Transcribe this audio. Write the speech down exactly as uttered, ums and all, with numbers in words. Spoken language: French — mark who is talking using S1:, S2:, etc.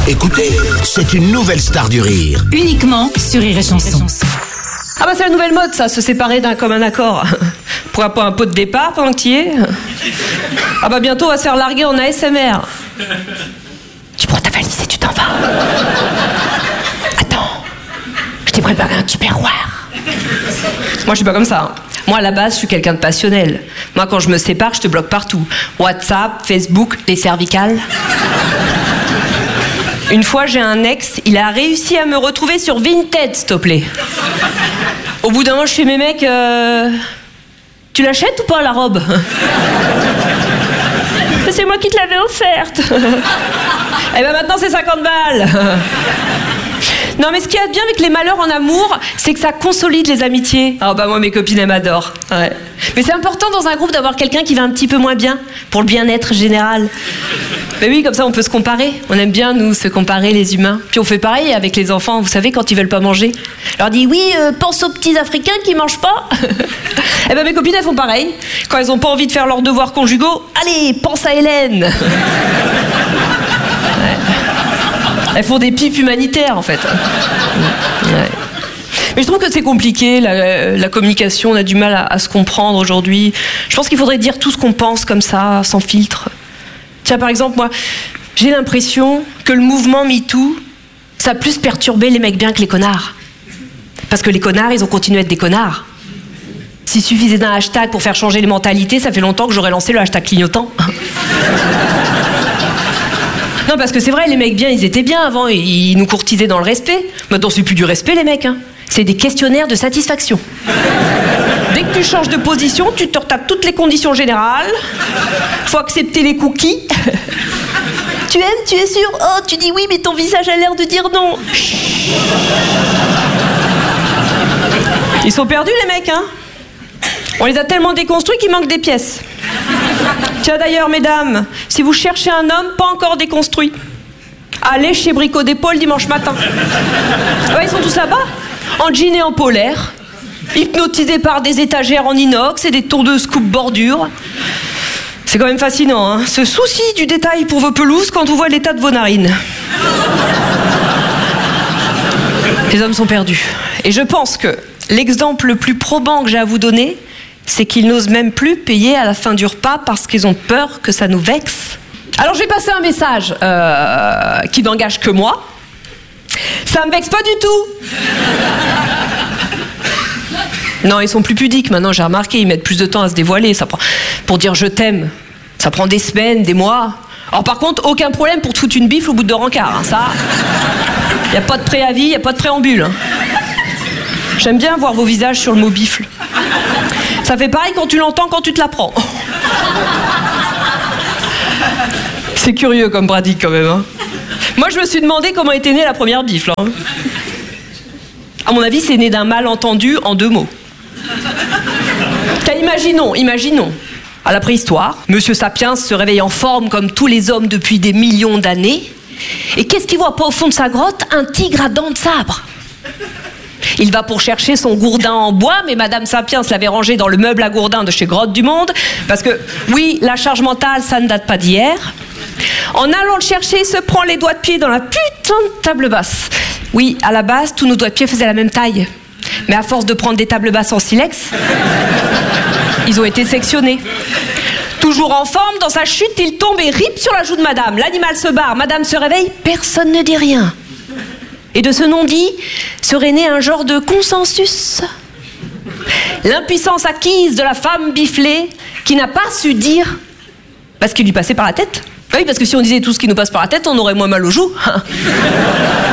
S1: Écoutez, c'est une nouvelle star du rire.
S2: Uniquement sur Rire et Chanson.
S3: Ah bah c'est la nouvelle mode ça, se séparer d'un commun accord. Pour un, un pot de départ pendant que tu y es. Ah bah bientôt on va se faire larguer en A S M R. Tu prends ta valise et tu t'en vas. Attends, je t'ai préparé un tupperware. Moi je suis pas comme ça. Hein. Moi à la base je suis quelqu'un de passionnel. Moi quand je me sépare je te bloque partout. WhatsApp, Facebook, les cervicales. Une fois, j'ai un ex, il a réussi à me retrouver sur Vinted, s'il te plaît. Au bout d'un moment, je fais, mes mecs, euh... tu l'achètes ou pas, la robe? C'est moi qui te l'avais offerte. Et ben maintenant, c'est cinquante balles. Non, mais ce qu'il y a de bien avec les malheurs en amour, c'est que ça consolide les amitiés. Ah bah moi, mes copines, elles m'adorent. Ouais. Mais c'est important dans un groupe d'avoir quelqu'un qui va un petit peu moins bien, pour le bien-être général. Mais oui, comme ça, on peut se comparer. On aime bien, nous, se comparer, les humains. Puis on fait pareil avec les enfants, vous savez, quand ils veulent pas manger. Je leur dis, oui, euh, pense aux petits Africains qui mangent pas. Eh ben mes copines, elles font pareil. Quand elles ont pas envie de faire leurs devoirs conjugaux, allez, pense à Hélène. Ouais. Elles font des pipes humanitaires, en fait. Ouais. Mais je trouve que c'est compliqué, la, la communication, on a du mal à, à se comprendre aujourd'hui. Je pense qu'il faudrait dire tout ce qu'on pense comme ça, sans filtre. Tiens, par exemple, moi, j'ai l'impression que le mouvement MeToo, ça a plus perturbé les mecs bien que les connards. Parce que les connards, ils ont continué à être des connards. S'il suffisait d'un hashtag pour faire changer les mentalités, ça fait longtemps que j'aurais lancé le hashtag clignotant. Non, parce que c'est vrai, les mecs bien, ils étaient bien avant, ils nous courtisaient dans le respect. Maintenant, c'est plus du respect, les mecs, hein. C'est des questionnaires de satisfaction. Dès que tu changes de position, tu te retapes toutes les conditions générales. Faut accepter les cookies. Tu aimes, tu es sûr? Oh, tu dis oui, mais ton visage a l'air de dire non. Ils sont perdus, les mecs, hein. On les a tellement déconstruits qu'il manque des pièces. Tiens d'ailleurs, mesdames, si vous cherchez un homme pas encore déconstruit, allez chez Brico Dépôt le dimanche matin. Ouais, ils sont tous là-bas, en jean et en polaire, hypnotisés par des étagères en inox et des tondeuses coupe bordure. C'est quand même fascinant, hein, ce souci du détail pour vos pelouses quand on voit l'état de vos narines. Les hommes sont perdus. Et je pense que l'exemple le plus probant que j'ai à vous donner, c'est qu'ils n'osent même plus payer à la fin du repas parce qu'ils ont peur que ça nous vexe. Alors je vais passer un message euh, qui n'engage que moi. Ça me vexe pas du tout. Non, ils sont plus pudiques maintenant, j'ai remarqué, ils mettent plus de temps à se dévoiler. Ça prend... Pour dire je t'aime, ça prend des semaines, des mois. Alors par contre, aucun problème pour te foutre une bifle au bout de deux rencarts. Hein, ça, il n'y a pas de préavis, il n'y a pas de préambule. Hein. J'aime bien voir vos visages sur le mot bifle. Ça fait pareil quand tu l'entends, quand tu te la prends. C'est curieux comme pratique quand même. Hein. Moi je me suis demandé comment était née la première bifle. Hein. À mon avis c'est né d'un malentendu en deux mots. Car imaginons, imaginons, à la préhistoire, Monsieur Sapiens se réveille en forme comme tous les hommes depuis des millions d'années. Et qu'est-ce qu'il voit pas au fond de sa grotte? Un tigre à dents de sabre. Il va pour chercher son gourdin en bois, mais Madame Sapiens l'avait rangé dans le meuble à gourdin de chez Grotte du Monde, parce que, oui, la charge mentale, ça ne date pas d'hier. En allant le chercher, il se prend les doigts de pied dans la putain de table basse. Oui, à la base, tous nos doigts de pied faisaient la même taille. Mais à force de prendre des tables basses en silex, ils ont été sectionnés. Toujours en forme, dans sa chute, il tombe et rip sur la joue de Madame. L'animal se barre, Madame se réveille, personne ne dit rien. Et de ce non-dit serait né un genre de consensus. L'impuissance acquise de la femme biflée qui n'a pas su dire parce qu'il lui passait par la tête. Oui, parce que si on disait tout ce qui nous passe par la tête, on aurait moins mal aux joues.